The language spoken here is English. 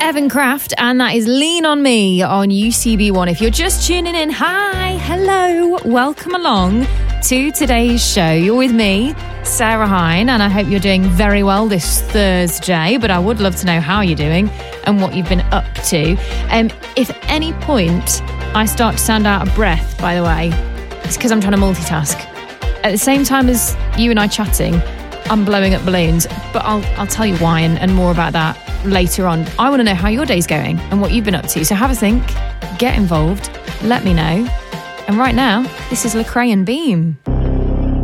Evan Kraft, and that is Lean On Me on UCB1. If you're just tuning in, hi, hello, welcome along to today's show. You're with me, Sarah Hine, and I hope you're doing very well this Thursday, but I would love to know how you're doing and what you've been up to. If at any point I start to sound out of breath, by the way, it's because I'm trying to multitask. At the same time as you and I chatting, I'm blowing up balloons, but I'll tell you why and more about that later on. I want to know how your day's going and what you've been up to. So have a think, get involved, let me know. And right now, this is Lecrae and Beam.